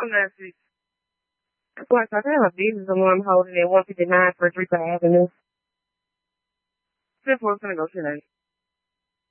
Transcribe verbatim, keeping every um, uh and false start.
I'm not sick. That's why I have a business somewhere I'm holding at one fifty-nine First Reaper Avenue. That's where I'm gonna go tonight.